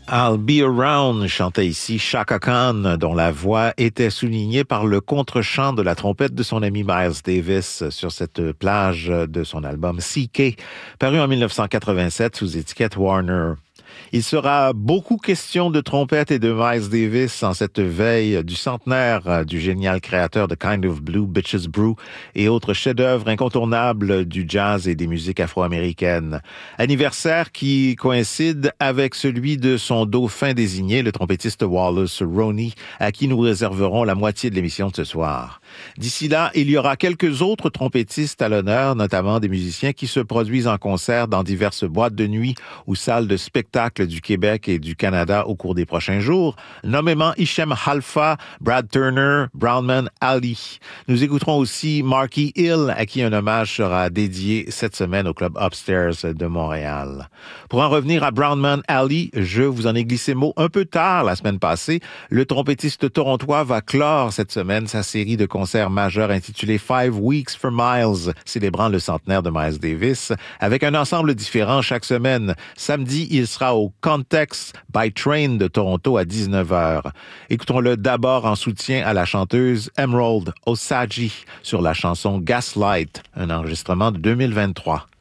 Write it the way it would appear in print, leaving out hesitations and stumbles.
I'll Be Around chantait ici Chaka Khan, dont la voix était soulignée par le contre-chant de la trompette de son ami Miles Davis sur cette plage de son album CK, paru en 1987 sous étiquette Warner. Il sera beaucoup question de trompette et de Miles Davis en cette veille du centenaire du génial créateur de Kind of Blue, Bitches Brew et autres chefs-d'œuvre incontournables du jazz et des musiques afro-américaines. Anniversaire qui coïncide avec celui de son dauphin désigné, le trompettiste Wallace Roney, à qui nous réserverons la moitié de l'émission de ce soir. D'ici là, il y aura quelques autres trompettistes à l'honneur, notamment des musiciens qui se produisent en concert dans diverses boîtes de nuit ou salles de spectacle du Québec et du Canada au cours des prochains jours, nommément Hichem Halfa, Brad Turner, Brownman Ali. Nous écouterons aussi Marky Hill, à qui un hommage sera dédié cette semaine au club Upstairs de Montréal. Pour en revenir à Brownman Ali, je vous en ai glissé mot un peu tard la semaine passée. Le trompettiste torontois va clore cette semaine sa série de concerts majeurs intitulée 5 Weeks for Miles, célébrant le centenaire de Miles Davis, avec un ensemble différent chaque semaine. Samedi, il sera au Context by Train de Toronto à 19h. Écoutons-le d'abord en soutien à la chanteuse Emerald Osagie sur la chanson Gaslight, un enregistrement de 2023.